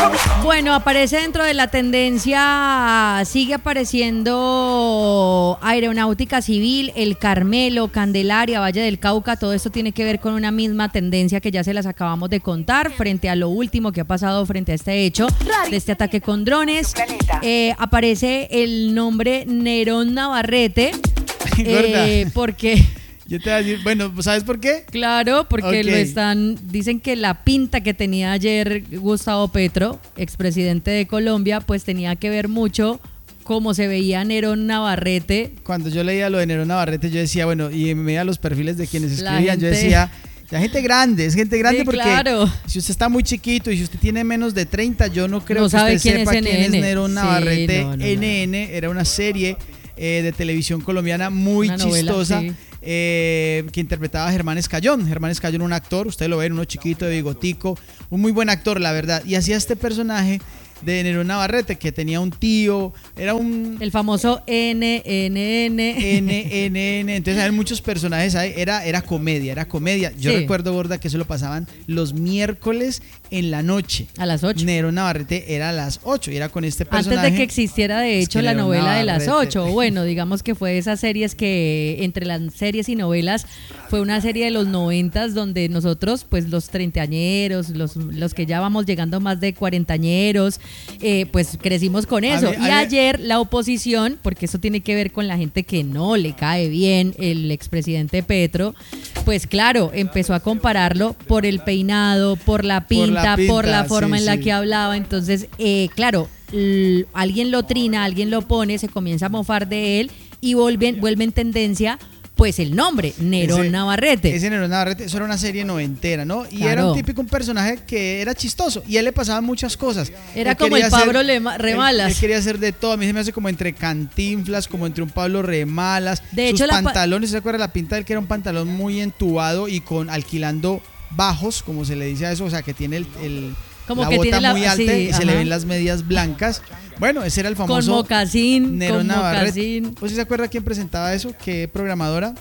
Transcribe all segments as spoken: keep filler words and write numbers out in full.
Bueno, aparece dentro de la tendencia, sigue apareciendo aeronáutica civil, el Carmelo, Candelaria, Valle del Cauca, todo esto tiene que ver con una misma tendencia que ya se las acabamos de contar frente a lo último que ha pasado frente a este hecho, de este ataque con drones. Eh, aparece el nombre Nerón Navarrete, eh, porque... Yo te voy a decir, bueno, ¿sabes por qué? Claro, porque Okay. lo están, dicen que la pinta que tenía ayer Gustavo Petro, expresidente de Colombia, pues tenía que ver mucho cómo se veía Nerón Navarrete. Cuando yo leía lo de Nerón Navarrete, yo decía, bueno, y me veía los perfiles de quienes La escribían, yo gente- decía, la gente grande, es gente grande Sí, porque claro. si usted está muy chiquito y si usted tiene menos de treinta, yo no creo No que sabe usted quién sepa es quién es N N. Nerón Sí, Navarrete. no, no, no. N N era una serie eh, de televisión colombiana muy Una novela, chistosa. sí. Eh, que interpretaba a Germán Escayón. Germán Escayón, un actor, ustedes lo ven, uno chiquito de bigotico, un muy buen actor, la verdad. Y hacía este personaje de Nerón Navarrete, que tenía un tío, era un... El famoso N N N. N N N, entonces hay muchos personajes ahí, era, era comedia, era comedia. Yo Sí. recuerdo, Gorda, que eso lo pasaban los miércoles en la noche. A las ocho. Nerón Navarrete era a las ocho y era con este personaje. Antes de que existiera, de Es hecho, que la Nerón novela de las Navarrete. ocho. Bueno, digamos que fue de esas series que, entre las series y novelas, fue una serie de los noventas donde nosotros, pues los treintañeros, los, los que ya vamos llegando más de cuarentañeros, eh, pues crecimos con A eso. ver, a y ver. ayer la oposición, porque eso tiene que ver con la gente que no le cae bien el expresidente Petro, pues claro, empezó a compararlo por el peinado, por la pinta, por la, pinta, forma sí, en la sí. que hablaba. Entonces, eh, claro, l- alguien lo trina, alguien lo pone, se comienza a mofar de él y vuelven, vuelve en tendencia pues el nombre, Nerón Ese- Navarrete. Ese Nerón Navarrete, eso era una serie noventera, ¿no? Y Claro. era un típico un personaje que era chistoso y a él le pasaban muchas cosas. Era Él como quería el Pablo ser- Lema- él- Remalas. Él, quería hacer de todo. A mí se me hace como entre Cantinflas, como entre un Pablo Remalas. De Sus hecho, la pa- pantalones, ¿se acuerda la pinta de él que era un pantalón muy entubado y con alquilando bajos, como se le dice a eso? O sea, que tiene el, el- Como la que bota tiene la- muy alta sí, y se le ajá. ven las medias blancas. Bueno, ese era el Con famoso mocasín, Nerón con Navarrete. mocasín. ¿Usted se acuerda quién presentaba eso? ¿Qué programadora?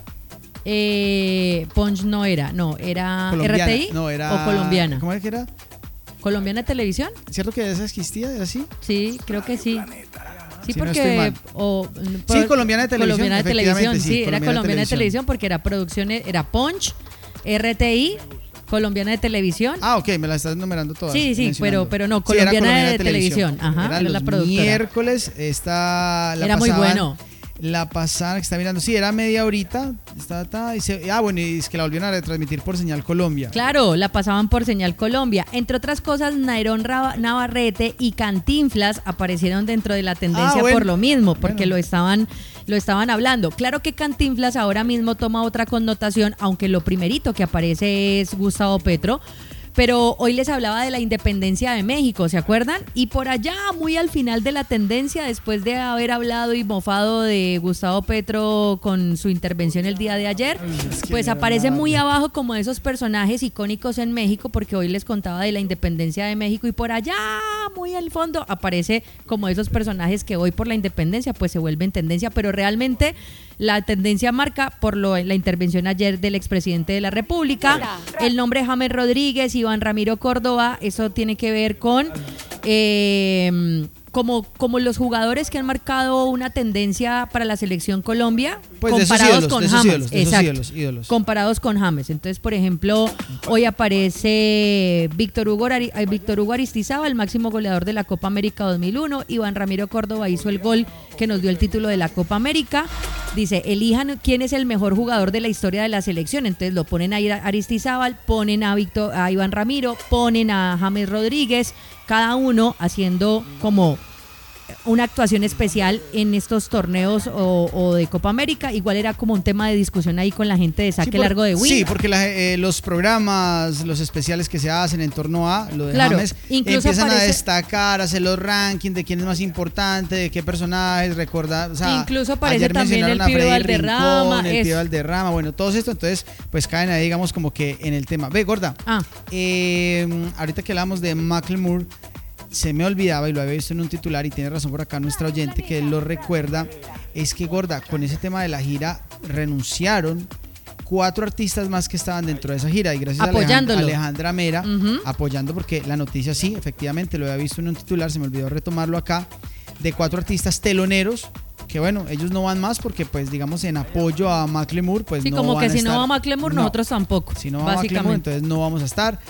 Eh, Punch no era, no, era Colombiana. R T I No, era... o colombiana. ¿Cómo era que era? ¿Colombiana de televisión? ¿Cierto que esa existía? ¿Era así? Sí, creo que sí. Sí, Si no porque estoy mal. o, Sí, colombiana de televisión, Colombiana de televisión, efectivamente, sí, sí, era colombiana de colombiana de televisión. televisión porque era producción, era Punch, R T I, colombiana de televisión. Ah, ok, me la estás numerando todas. Sí, sí, mencionando. pero- pero no, Sí, era colombiana de televisión, ajá, Era era la los productora. miércoles, esta la Era muy pasaban- bueno. La pasada que está mirando, sí, era media horita. Está, está, y se- ah, bueno, y es que la volvieron a retransmitir por Señal Colombia. Claro, la pasaban por Señal Colombia. Entre otras cosas, Nerón Raba- Navarrete y Cantinflas aparecieron dentro de la tendencia Ah, bueno. por lo mismo, porque Bueno. lo estaban lo estaban hablando. Claro que Cantinflas ahora mismo toma otra connotación, aunque lo primerito que aparece es Gustavo Petro. Pero hoy les hablaba de la independencia de México, ¿se acuerdan? Y por allá, muy al final de la tendencia, después de haber hablado y mofado de Gustavo Petro con su intervención el día de ayer, pues aparece muy abajo como de esos personajes icónicos en México, porque hoy les contaba de la independencia de México y por allá, muy al fondo, aparece como esos personajes que hoy por la independencia pues se vuelven tendencia, pero realmente la tendencia marca por lo, la intervención ayer del expresidente de la República, el nombre James Rodríguez, Iván Ramiro Córdoba, eso tiene que ver con eh, como, como los jugadores que han marcado una tendencia para la selección Colombia, Pues de esos comparados ídolos, con de esos James. ídolos, de esos Exacto. ídolos, ídolos. Comparados con James. Entonces, por ejemplo, hoy aparece Víctor Hugo, Ari- eh, Víctor Hugo Aristizábal, el máximo goleador de la Copa América dos mil uno. Iván Ramiro Córdoba hizo el gol que nos dio el título de la Copa América. Dice, elijan quién es el mejor jugador de la historia de la selección. Entonces lo ponen a Aristizábal, ponen a, Víctor, a Iván Ramiro, ponen a James Rodríguez, cada uno haciendo como una actuación especial en estos torneos o, o de Copa América. Igual era como un tema de discusión ahí con la gente de saque Sí, por- largo de Win. Sí, porque la- eh, los programas, los especiales que se hacen en torno a lo de Claro, James, incluso empiezan a aparece- destacar, hacer los rankings de quién es más importante, de qué personajes, recordar. O sea, Incluso aparece ayer también mencionaron el a Pibe Freddy Valderrama, Rincón, el es- Pibe Valderrama, bueno, todo esto, entonces, pues caen ahí, digamos, como que en el tema. Ve, gorda, Ah, eh, ahorita que hablamos de Macklemore, se me olvidaba y lo había visto en un titular y tiene razón por acá nuestra oyente que él lo recuerda, es que gorda, con ese tema de la gira renunciaron cuatro artistas más que estaban dentro de esa gira y gracias a Apoyándolo. Alejandra Mera Ujú. apoyando, porque la noticia sí, efectivamente lo había visto en un titular, se me olvidó retomarlo acá, de cuatro artistas teloneros que bueno, ellos no van más porque pues digamos en apoyo a Macklemore pues Sí, no como van que a si estar. no va Macklemore, No. nosotros tampoco. Si no va Macklemore, básicamente. entonces no vamos a estar.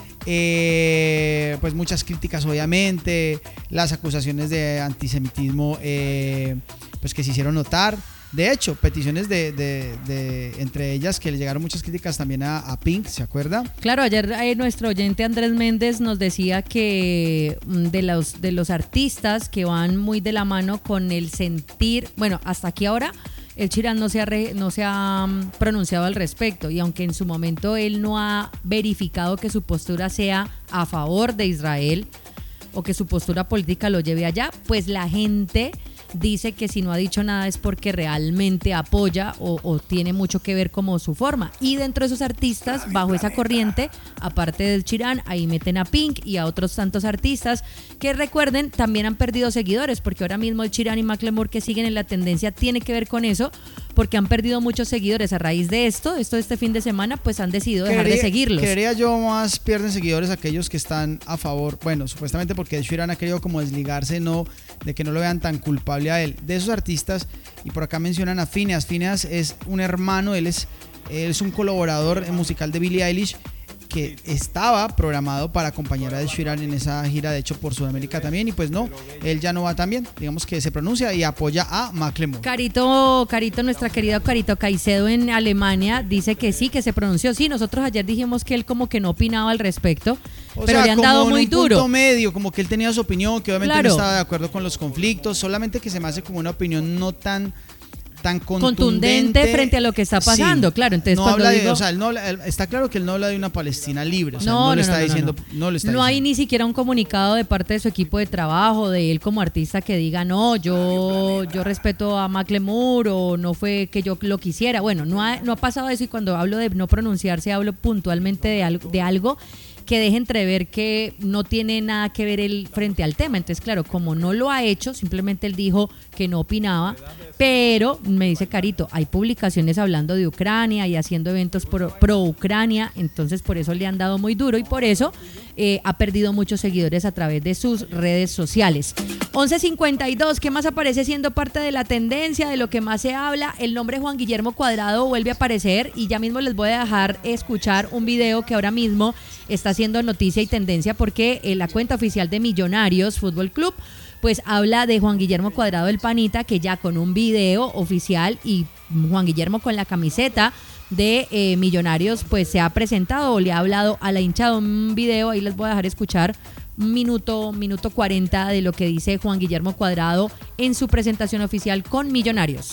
Eh, pues muchas críticas obviamente, las acusaciones de antisemitismo eh, pues que se hicieron notar. De hecho, peticiones de, de, de entre ellas que le llegaron muchas críticas también a, a Pink, ¿se acuerda? Claro, ayer eh, nuestro oyente Andrés Méndez nos decía que mm, de los, de los artistas que van muy de la mano con el sentir, bueno, hasta aquí ahora el Chirán no se ha, re, no se ha um, pronunciado al respecto, y aunque en su momento él no ha verificado que su postura sea a favor de Israel o que su postura política lo lleve allá, pues la gente dice que si no ha dicho nada es porque realmente apoya o, o tiene mucho que ver como su forma. Y dentro de esos artistas, bajo esa corriente, aparte del Chirán, ahí meten a Pink y a otros tantos artistas que, recuerden, también han perdido seguidores, porque ahora mismo el Chirán y Macklemore, que siguen en la tendencia, tiene que ver con eso, porque han perdido muchos seguidores a raíz de esto, esto de este fin de semana, pues han decidido dejar Creería- de seguirlos. Creería yo más pierden seguidores aquellos que están a favor, bueno, supuestamente porque Sheeran ha querido como desligarse, no, de que no lo vean tan culpable a él. De esos artistas, y por acá mencionan a Phineas. Phineas es un hermano, él es, él es un colaborador musical de Billie Eilish que estaba programado para acompañar a Ed Sheeran en esa gira, de hecho por Sudamérica también, y pues no, él ya no va tan bien, digamos que se pronuncia y apoya a Macklemore. Carito, Carito, nuestra querida Carito Caicedo en Alemania dice que sí, que se pronunció. Sí, nosotros ayer dijimos que él como que no opinaba al respecto, O pero sea, le han como dado en muy un duro. punto medio, como que él tenía su opinión, que obviamente Claro. no estaba de acuerdo con los conflictos, solamente que se me hace como una opinión no tan tan contundente, Contundente frente a lo que está pasando, claro, entonces no cuando habla de, digo- o sea, él no habla- él- está claro que él no habla de una Palestina libre, o sea, No, no, no, le no, está no, no, diciendo, no. no, le está No hay diciendo. ni siquiera un comunicado de parte de su equipo de trabajo, de él como artista, que diga, no, yo, yo respeto a Macklemore o no fue que yo lo quisiera. Bueno, no ha, no ha pasado eso, y cuando hablo de no pronunciarse hablo puntualmente de algo, de algo que deje entrever que no tiene nada que ver él frente al tema. Entonces, claro, como no lo ha hecho, simplemente él dijo que no opinaba, pero me dice Carito, hay publicaciones hablando de Ucrania y haciendo eventos pro, pro Ucrania, entonces por eso le han dado muy duro y por eso eh, ha perdido muchos seguidores a través de sus redes sociales. once cincuenta y dos, ¿qué más aparece siendo parte de la tendencia, de lo que más se habla? El nombre Juan Guillermo Cuadrado vuelve a aparecer, y ya mismo les voy a dejar escuchar un video que ahora mismo está haciendo noticia y tendencia, porque eh, la cuenta oficial de Millonarios Fútbol Club pues habla de Juan Guillermo Cuadrado, el panita, que ya con un video oficial y Juan Guillermo con la camiseta de eh, Millonarios pues se ha presentado o le ha hablado a la hinchada. Un video, ahí les voy a dejar escuchar un minuto, minuto cuarenta de lo que dice Juan Guillermo Cuadrado en su presentación oficial con Millonarios.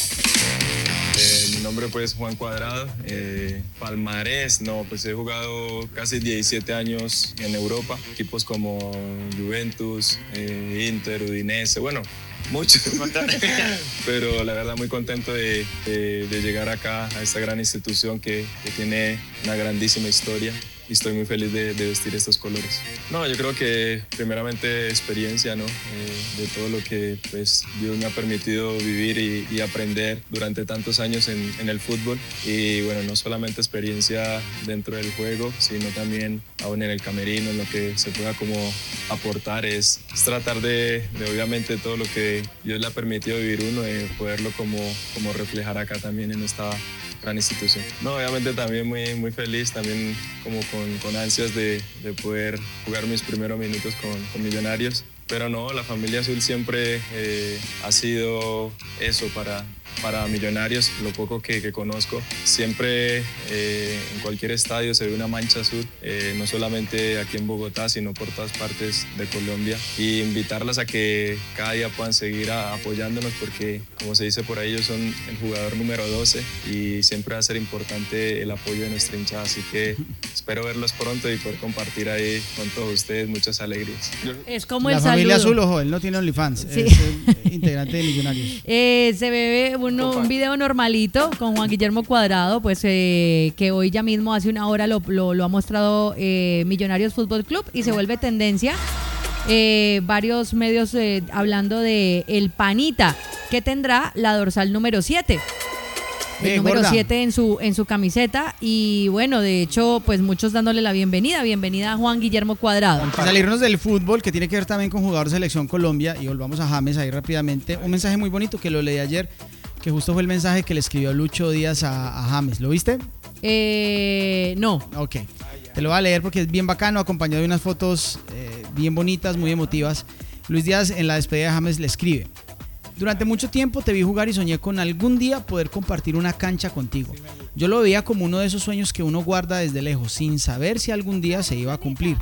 Eh, mi nombre pues Juan Cuadrado, eh, palmarés, no, pues he jugado casi diecisiete años en Europa, equipos como Juventus, eh, Inter, Udinese, bueno, muchos, pero la verdad muy contento de, de, de llegar acá a esta gran institución que, que tiene una grandísima historia. Y estoy muy feliz de, de vestir estos colores. No, yo creo que primeramente experiencia, ¿no? Eh, de todo lo que pues, Dios me ha permitido vivir y, y aprender durante tantos años en, en el fútbol. Y bueno, no solamente experiencia dentro del juego, sino también aún en el camerino, en lo que se pueda como aportar, es, es tratar de, de obviamente todo lo que Dios le ha permitido vivir uno, de poderlo como, como reflejar acá también en esta gran institución. No, obviamente también muy, muy feliz, también como con, con ansias de, de poder jugar mis primeros minutos con, con Millonarios. Pero no, la familia azul siempre eh, ha sido eso para, para Millonarios, lo poco que, que conozco. Siempre eh, en cualquier estadio se ve una mancha azul, eh, no solamente aquí en Bogotá, sino por todas partes de Colombia. Y invitarlas a que cada día puedan seguir a, apoyándonos, porque como se dice por ahí, ellos son el jugador número doce y siempre va a ser importante el apoyo de nuestra hinchada. Así que espero verlos pronto y poder compartir ahí con todos ustedes muchas alegrías. Es como La el familia saludo. azul, ojo, él no tiene OnlyFans, Sí. es eh, integrante de Millonarios. Eh, se ve uno, un video normalito con Juan Guillermo Cuadrado, pues eh, que hoy ya mismo hace una hora lo, lo, lo ha mostrado eh, Millonarios Fútbol Club, y se vuelve tendencia. Eh, varios medios eh, hablando de el panita, que tendrá la dorsal número siete. el Eh, número gorda. siete en su, en su camiseta. Y bueno, de hecho, pues muchos dándole la bienvenida. Bienvenida a Juan Guillermo Cuadrado. Y salirnos del fútbol, que tiene que ver también con jugador de Selección Colombia, y volvamos a James ahí rápidamente. Un mensaje muy bonito que lo leí ayer, que justo fue el mensaje que le escribió Lucho Díaz a, a James. ¿Lo viste? Eh, no. Ok, te lo voy a leer porque es bien bacano, acompañado de unas fotos eh, bien bonitas, muy emotivas. Luis Díaz en la despedida de James le escribe: durante mucho tiempo te vi jugar y soñé con algún día poder compartir una cancha contigo. Yo lo veía como uno de esos sueños que uno guarda desde lejos, sin saber si algún día se iba a cumplir.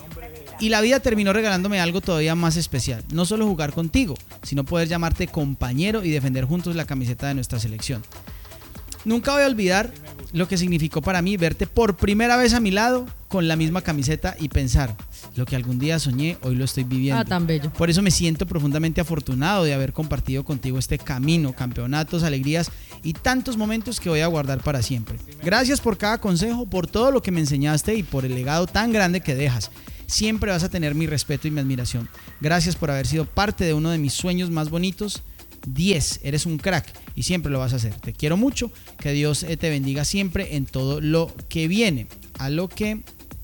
Y la vida terminó regalándome algo todavía más especial. No solo jugar contigo, sino poder llamarte compañero y defender juntos la camiseta de nuestra selección. Nunca voy a olvidar lo que significó para mí verte por primera vez a mi lado con la misma camiseta y pensar, lo que algún día soñé, hoy lo estoy viviendo. Ah, tan bello. Por eso me siento profundamente afortunado de haber compartido contigo este camino, campeonatos, alegrías y tantos momentos que voy a guardar para siempre. Gracias por cada consejo, por todo lo que me enseñaste y por el legado tan grande que dejas. Siempre vas a tener mi respeto y mi admiración. Gracias por haber sido parte de uno de mis sueños más bonitos. diez, eres un crack y siempre lo vas a hacer. Te quiero mucho, que Dios te bendiga siempre en todo lo que viene. A lo que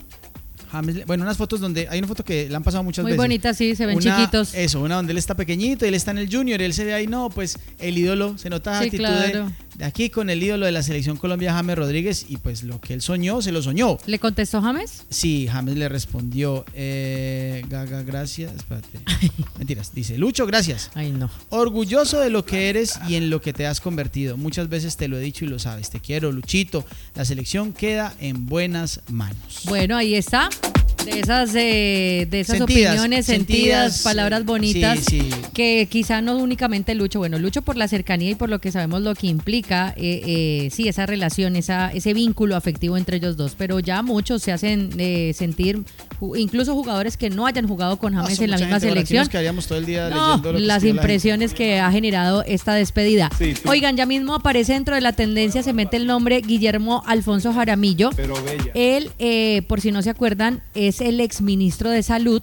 James, bueno, unas fotos donde hay una foto que le han pasado muchas Muy veces. Muy bonitas, sí, se ven una, chiquitos. Eso, una donde él está pequeñito y él está en el junior y él se ve ahí, no, pues el ídolo, se nota la Sí, actitud claro. de, de aquí con el ídolo de la selección Colombia, James Rodríguez, y pues lo que él soñó, se lo soñó. ¿Le contestó James? Sí, James le respondió, eh, Gaga, gracias, espérate, mentiras, dice, Lucho, gracias. Ay, no. Orgulloso de lo que eres y en lo que te has convertido. Muchas veces te lo he dicho y lo sabes. Te quiero, Luchito. La selección queda en buenas manos. Bueno, ahí está. De esas, eh, de esas Sentidas, opiniones, sentidas, sentidas, palabras bonitas, sí, sí. que quizá no únicamente Lucho, bueno, Lucho por la cercanía y por lo que sabemos lo que implica, eh, eh, sí, esa relación, esa, ese vínculo afectivo entre ellos dos, pero ya muchos se hacen eh, sentir, incluso jugadores que no hayan jugado con James Ah, en la mucha misma gente, bueno, aquí selección. nos quedaríamos todo el día No, leyendo lo que las escribe la impresiones que ha generado esta despedida. Sí, sí. Oigan, ya mismo aparece dentro de la tendencia, se mete el nombre Guillermo Alfonso Jaramillo. Pero bella. Él, eh, por si no se acuerdan, es el exministro de Salud,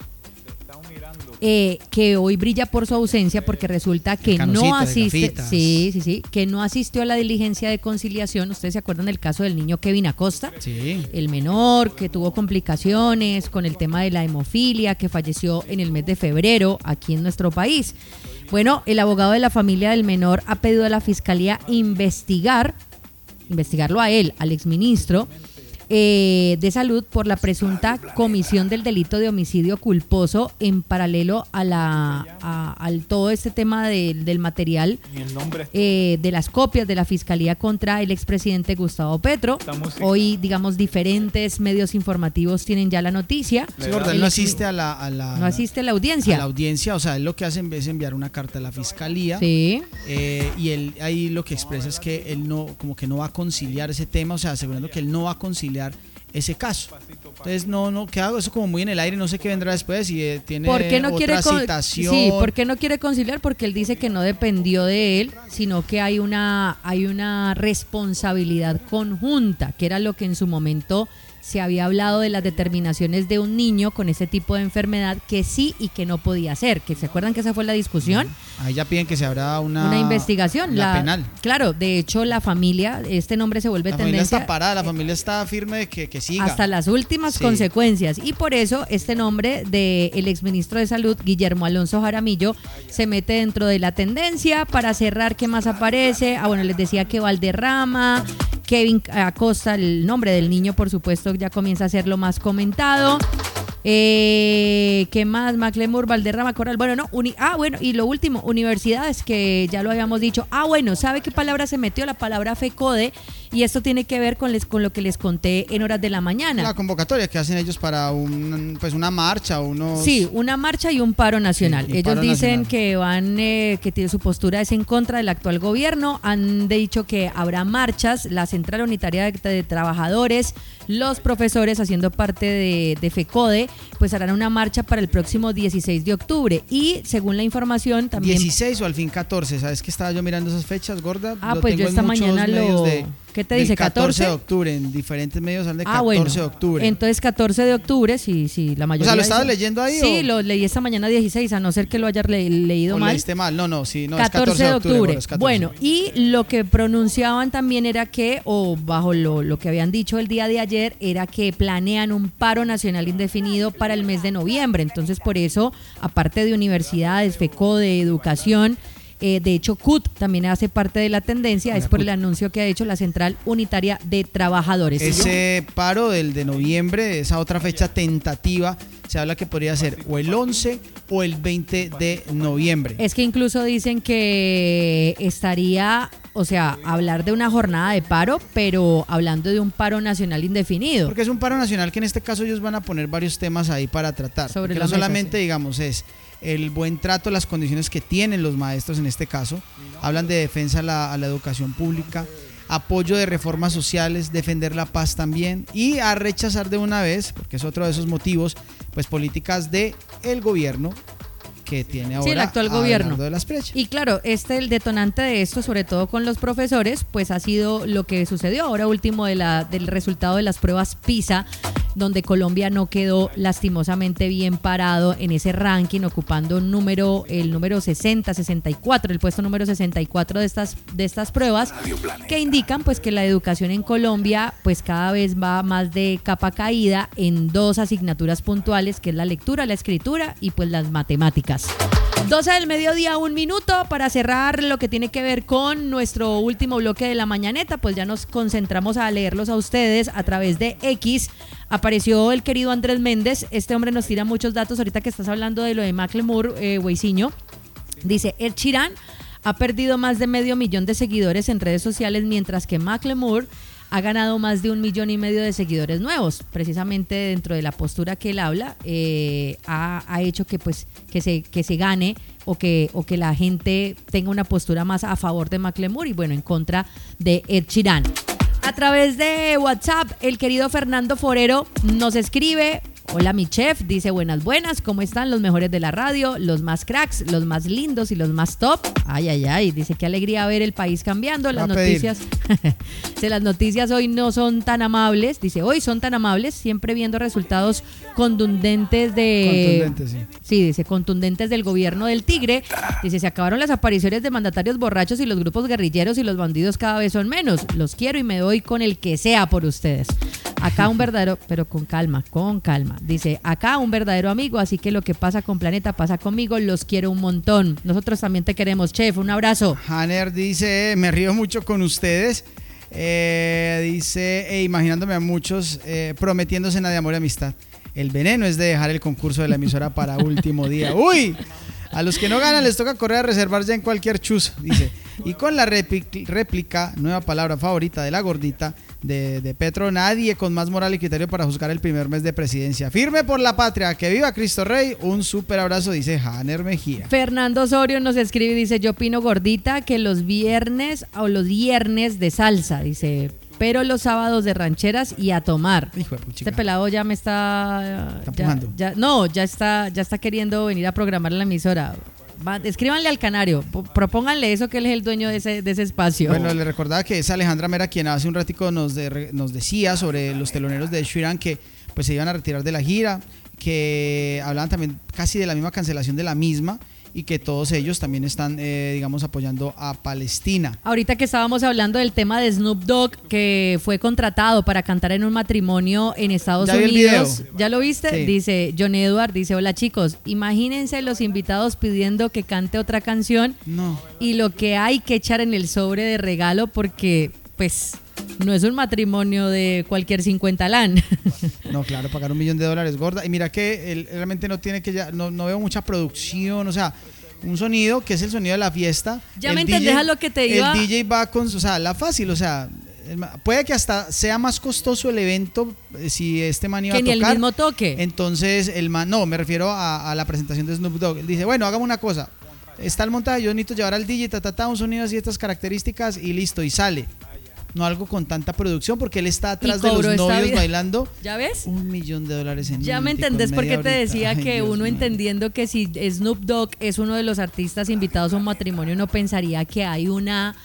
eh, que hoy brilla por su ausencia porque resulta que Canosito, no de asiste, gafitas. sí, sí, sí, que no asistió a la diligencia de conciliación. Ustedes se acuerdan del caso del niño Kevin Acosta, Sí. el menor que tuvo complicaciones con el tema de la hemofilia, que falleció en el mes de febrero aquí en nuestro país. Bueno, el abogado de la familia del menor ha pedido a la fiscalía investigar, investigarlo a él, al exministro eh, de Salud, por la presunta comisión del delito de homicidio culposo en paralelo a la a, al todo este tema de- del material Ni el nombre. eh, de las copias de la fiscalía contra el expresidente Gustavo Petro. Esta música. Hoy, digamos, diferentes medios informativos tienen ya la noticia. Sí, gorda, él El no ex- asiste a la, a la, No asiste a la a audiencia. la audiencia, o sea, él lo que hace es enviar una carta a la fiscalía. Sí. Eh, y él ahí lo que expresa es que él no, como que no va a conciliar ese tema, o sea, asegurando que él no va a conciliar ese caso. Entonces no, no, queda eso como muy en el aire, no sé qué vendrá después, si eh, tiene ¿Por qué no otra quiere con- citación. Sí, ¿por qué no quiere conciliar? Porque él dice que no dependió de él, sino que hay una hay una responsabilidad conjunta, que era lo que en su momento se había hablado de las determinaciones de un niño con ese tipo de enfermedad, que sí y que no podía hacer. ¿Que se acuerdan que esa fue la discusión? Ahí ya piden que se abra una, Una investigación. la penal. Claro, de hecho la familia, este nombre se vuelve La familia tendencia. está parada, la familia está firme de que, que siga. Hasta las últimas Sí. consecuencias. Y por eso este nombre del exministro de Salud, Guillermo Alonso Jaramillo, se mete dentro de la tendencia. Para cerrar, ¿qué más aparece? Ah, bueno, les decía que Valderrama, Kevin Acosta, el nombre del niño, por supuesto, ya comienza a ser lo más comentado. Eh, ¿Qué más? Maclemur, Valderrama, Corral. Bueno, no. Uni- ah, bueno, y lo último, universidades, que ya lo habíamos dicho. Ah, bueno, ¿sabe qué palabra se metió? La palabra FECODE. Y esto tiene que ver con, les, con lo que les conté en horas de la mañana. La convocatoria que hacen ellos para un, pues una marcha, unos... Sí, una marcha y un paro nacional. Sí, y Ellos paro dicen nacional. que van, eh, que tiene, su postura es en contra del actual gobierno. Han dicho que habrá marchas. La Central Unitaria de, de Trabajadores, los profesores, haciendo parte de, de FECODE, pues harán una marcha para el próximo dieciséis de octubre. Y según la información también... dieciséis o al fin catorce, ¿sabes que estaba yo mirando esas fechas, gorda? Ah, Lo pues tengo yo en esta muchos mañana medios lo- de- ¿Qué te del dice? catorce ¿catorce? de octubre, en diferentes medios hablan de Ah, catorce bueno. de octubre. Entonces catorce de octubre, sí, sí, la O mayoría. sea, ¿lo estabas dice- leyendo ahí Sí, o- lo leí esta mañana dieciséis, a no ser que lo haya le- leído o mal. leíste mal? No, no, sí, no, catorce, es catorce de octubre. Goro, es catorce. Bueno, y lo que pronunciaban también era que, o bajo lo, lo que habían dicho el día de ayer, era que planean un paro nacional indefinido para el mes de noviembre. Entonces, por eso, aparte de universidades, FECO, de educación, eh, de hecho, C U T también hace parte de la tendencia, es por el anuncio que ha hecho la Central Unitaria de Trabajadores. Ese paro del de noviembre, esa otra fecha tentativa, se habla que podría ser o el once o el veinte de noviembre. Es que incluso dicen que estaría, o sea, hablar de una jornada de paro, pero hablando de un paro nacional indefinido. Porque es un paro nacional que en este caso ellos van a poner varios temas ahí para tratar. Sobre Porque la no mesa, solamente, sí. digamos, es el buen trato, las condiciones que tienen los maestros en este caso. Hablan de defensa a la, a la educación pública, apoyo de reformas sociales, defender la paz también y a rechazar de una vez, porque es otro de esos motivos, pues políticas de el gobierno que tiene ahora Sí, el actual gobierno. Abelardo de la Espriella. Y claro, este el detonante de esto, sobre todo con los profesores, pues ha sido lo que sucedió ahora último de la, del resultado de las pruebas PISA, donde Colombia no quedó lastimosamente bien parado en ese ranking, ocupando un número, el número sesenta, sesenta y cuatro, el puesto número sesenta y cuatro de estas, de estas pruebas, que indican pues que la educación en Colombia pues cada vez va más de capa caída en dos asignaturas puntuales, que es la lectura, la escritura y pues las matemáticas. doce del mediodía, un minuto para cerrar lo que tiene que ver con nuestro último bloque de la mañaneta, pues ya nos concentramos a leerlos a ustedes a través de X. Apareció el querido Andrés Méndez, este hombre nos tira muchos datos ahorita que estás hablando de lo de Macklemore, eh, Weisiño. Dice, Ed Sheeran ha perdido más de medio millón de seguidores en redes sociales, mientras que Macklemore ha ganado más de un millón y medio de seguidores nuevos. Precisamente dentro de la postura que él habla, eh, ha, ha hecho que pues que se, que se gane o que, o que la gente tenga una postura más a favor de Macklemore y bueno, en contra de Ed Sheeran. A través de WhatsApp, el querido Fernando Forero nos escribe: hola mi chef, dice buenas buenas, ¿cómo están los mejores de la radio? Los más cracks, los más lindos y los más top. Ay, ay, ay, dice qué alegría ver el país cambiando. Las Va a pedir. noticias, dice, las noticias hoy no son tan amables, dice hoy son tan amables, siempre viendo resultados contundentes de... Contundente, sí. Sí, dice contundentes del gobierno del Tigre. Dice, se acabaron las apariciones de mandatarios borrachos y los grupos guerrilleros y los bandidos cada vez son menos. Los quiero y me doy con el que sea por ustedes. Acá un verdadero, pero con calma, con calma. Dice, acá un verdadero amigo, así que lo que pasa con Planeta pasa conmigo, los quiero un montón. Nosotros también te queremos, chef, un abrazo. Hanner dice, me río mucho con ustedes. Eh, dice, e imaginándome a muchos eh, prometiendo cena de amor y amistad. El veneno es de dejar el concurso de la emisora para último día. ¡Uy! A los que no ganan les toca correr a reservar ya en cualquier chuzo, dice. Y con la réplica, réplica, nueva palabra favorita de la gordita de, de Petro, nadie con más moral y criterio para juzgar el primer mes de presidencia. Firme por la patria, que viva Cristo Rey. Un súper abrazo, dice Hanner Mejía. Fernando Osorio nos escribe y dice, yo opino gordita que los viernes o los viernes de salsa, dice, pero los sábados de rancheras y a tomar. Hijo de puchica. Este pelado ya me está, Está ya- empujando. ya- no, ya está, ya está queriendo venir a programar la emisora. Va, escríbanle al Canario, po- propónganle eso, que él es el dueño de ese, de ese espacio. Bueno, le recordaba que es Alejandra Mera quien hace un ratico nos, de- nos decía sobre los teloneros de Sheeran que pues se iban a retirar de la gira, que hablaban también casi de la misma cancelación de la misma y que todos ellos también están, eh, digamos, apoyando a Palestina. Ahorita que estábamos hablando del tema de Snoop Dogg, que fue contratado para cantar en un matrimonio en Estados Ya vi el Unidos. video. ¿Ya lo viste? Sí. Dice John Edward, dice, hola chicos, imagínense los invitados pidiendo que cante otra canción No. y lo que hay que echar en el sobre de regalo porque, pues, no es un matrimonio de cualquier cincuenta lan. No, claro, pagar un millón de dólares, gorda. Y mira que él realmente no tiene que ya, no, no veo mucha producción, o sea, un sonido que es el sonido de la fiesta. Ya El me entendés a lo que te iba- El D J va con, o sea, la fácil, o sea, el ma- puede que hasta sea más costoso el evento eh, si este man iba Que a ni el tocar. mismo toque. Entonces, el man, no, me refiero a, a la presentación de Snoop Dogg. Él dice, bueno, hagamos una cosa. Está el montaje, yo necesito llevar al D J, ta, ta, ta, un sonido así de estas características y listo, y sale. No algo con tanta producción porque él está atrás de los cobró esta novios vida. bailando. ¿Ya ves? Un millón de dólares en Ya un me minutico, entendés en por qué media te horita. decía Ay, que Dios uno mío. entendiendo que si Snoop Dogg es uno de los artistas invitados a un matrimonio, uno pensaría que hay una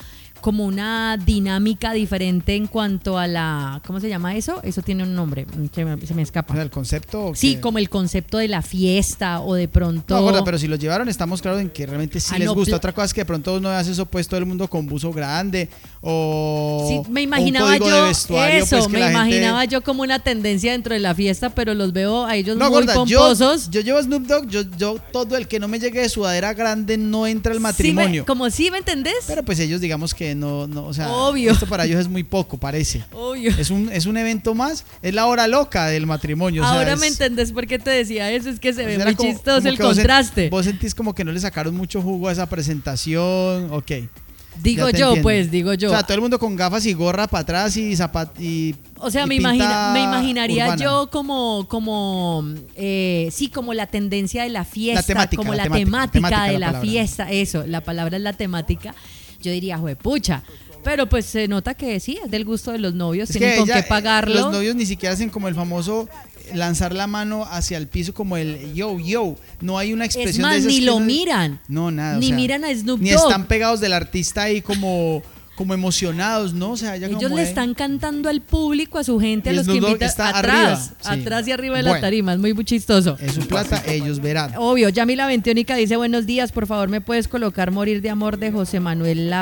como una dinámica diferente en cuanto a la, ¿cómo se llama eso? Eso tiene un nombre, se me, se me escapa. ¿El concepto? ¿O Sí, qué? como el concepto de la fiesta o de pronto... No, gorda, pero si los llevaron estamos claros en que realmente sí Ah, les no, gusta. pl- Otra cosa es que de pronto uno hace eso pues todo el mundo con buzo grande o Sí, me o imaginaba un código yo de vestuario, eso, pues, que me la gente- imaginaba yo como una tendencia dentro de la fiesta, pero los veo a ellos No, muy gorda, yo, pomposos. yo llevo Snoop Dogg, yo, yo todo el que no me llegue de sudadera grande no entra al Sí, matrimonio. me- como sí, ¿me entendés? Pero pues ellos digamos que no, no, o sea, Obvio. esto para ellos es muy poco, parece. Obvio. Es un, es un evento más, es la hora loca del matrimonio. o sea, Ahora es- me entendés por qué te decía eso, es que se ve era muy como- chistoso como el que vos sen- contraste. Vos sentís como que no le sacaron mucho jugo a esa presentación, ok. Digo ya te yo, entiendo. pues, digo yo. O sea, todo el mundo con gafas y gorra para atrás y zapat y O sea, y me, pinta imagina, me imaginaría urbana. yo como, como eh, sí, como la tendencia de la fiesta, temática, como la la, temática, temática, temática de la la, palabra. fiesta, eso, la palabra es la temática. Yo diría, juepucha. Pero pues se nota que sí, es del gusto de los novios, Es tienen que con ella- qué pagarlo. Los novios ni siquiera hacen como el famoso lanzar la mano hacia el piso como el yo, yo. No hay una es expresión más, de esas ni que lo uno- miran. No, nada. o Ni sea, miran a Snoop Ni Dogg. están pegados del artista ahí como, como emocionados, ¿no? O sea, ya Ellos como le de- están cantando al público, a su gente, a Y los que Snoop Dogg invitan está atrás, arriba, sí. atrás y arriba de la Bueno. tarima, es muy chistoso. Es su plata, ellos verán. Obvio, Yamila Venciónica dice buenos días, por favor me puedes colocar Morir de Amor de José Manuel La